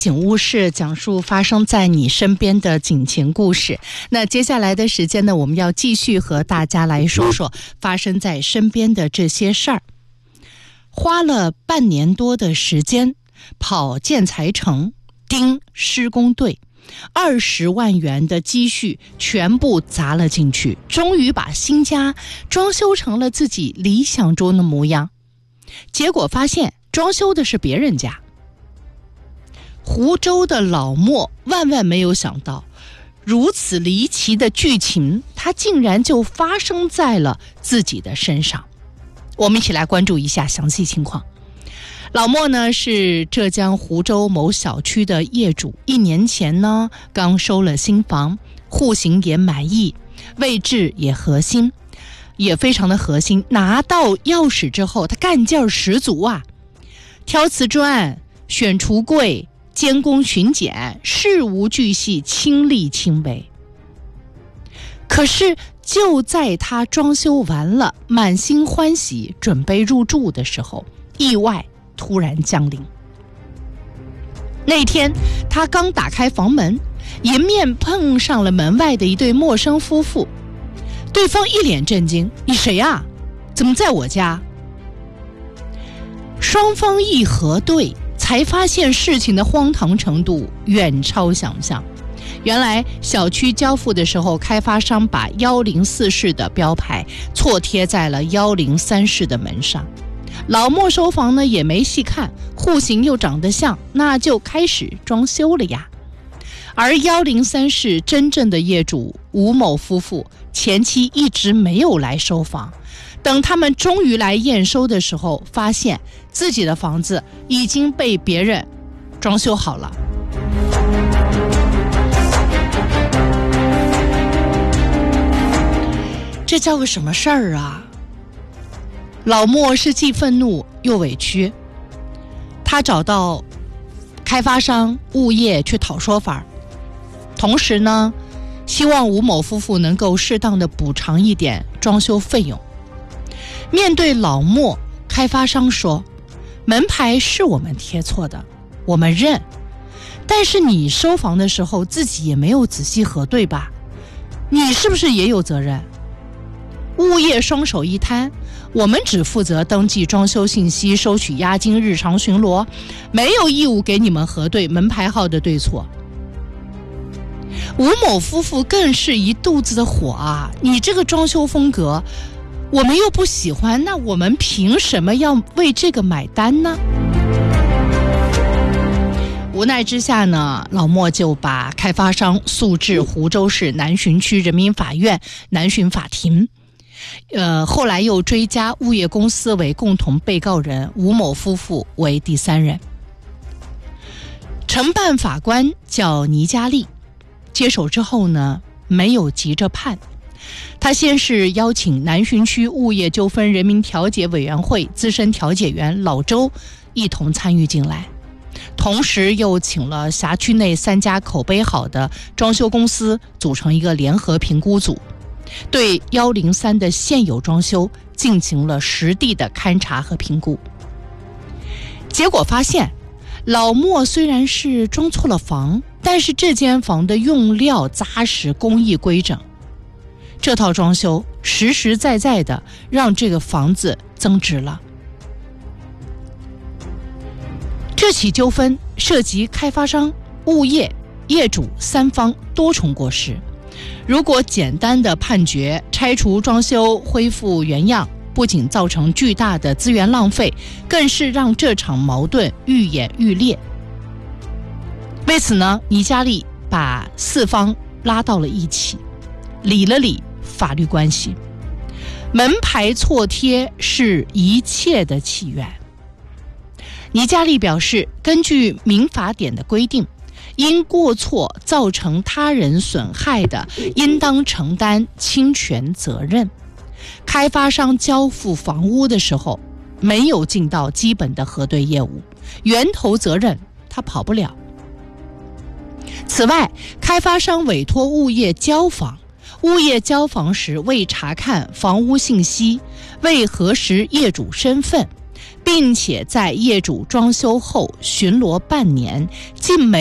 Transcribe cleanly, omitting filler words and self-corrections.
警务室讲述发生在你身边的警情故事。那接下来的时间呢，我们要继续和大家来说说发生在身边的这些事儿。花了半年多的时间，跑建材城，盯施工队，20万元的积蓄全部砸了进去，终于把新家装修成了自己理想中的模样。结果发现装修的是别人家。湖州的老莫万万没有想到，如此离奇的剧情，它竟然就发生在了自己的身上。我们一起来关注一下详细情况。老莫呢是浙江湖州某小区的业主，1年前呢刚收了新房，户型也满意，位置也核心，也非常的核心。拿到钥匙之后，他干劲儿十足啊，挑瓷砖、选橱柜、监工巡检，事无巨细，亲力亲为。可是就在他装修完了，满心欢喜准备入住的时候，意外突然降临。那天他刚打开房门，迎面碰上了门外的一对陌生夫妇。对方一脸震惊：“你谁啊？怎么在我家？”双方一核对，才发现事情的荒唐程度远超想象。原来小区交付的时候，开发商把104室的标牌错贴在了103室的门上。老莫收房呢也没细看，户型又长得像，那就开始装修了呀。而103室真正的业主吴某夫妇前期一直没有来收房，等他们终于来验收的时候，发现自己的房子已经被别人装修好了。这叫个什么事儿啊？老莫是既愤怒又委屈，他找到开发商、物业去讨说法，同时呢，希望吴某夫妇能够适当的补偿一点装修费用。面对老莫，开发商说：“门牌是我们贴错的，我们认，但是你收房的时候自己也没有仔细核对吧？你是不是也有责任？”物业双手一摊：“我们只负责登记装修信息、收取押金、日常巡逻，没有义务给你们核对门牌号的对错。”吴某夫妇更是一肚子的火啊！你这个装修风格我们又不喜欢，那我们凭什么要为这个买单呢？无奈之下呢，老莫就把开发商诉至湖州市南浔区人民法院南浔法庭。后来又追加物业公司为共同被告人，吴某夫妇为第三人。承办法官叫倪佳丽，接手之后呢，没有急着判，他先是邀请南浔区物业纠纷人民调解委员会资深调解员老周一同参与进来，同时又请了辖区内3家口碑好的装修公司组成一个联合评估组，对103的现有装修进行了实地的勘察和评估。结果发现，老莫虽然是装错了房，但是这间房的用料扎实，工艺规整，这套装修实实在在的让这个房子增值了。这起纠纷涉及开发商、物业、业主3方多重过失。如果简单的判决拆除装修恢复原样，不仅造成巨大的资源浪费，更是让这场矛盾愈演愈烈。为此呢，倪佳丽把4方拉到了一起，理了理法律关系。门牌错贴是一切的起源。倪佳丽表示，根据民法典的规定，因过错造成他人损害的，应当承担侵权责任。开发商交付房屋的时候，没有尽到基本的核对业务，源头责任他跑不了。此外，开发商委托物业交房，物业交房时未查看房屋信息，未核实业主身份， 并且在业主装修后巡逻半年，竟没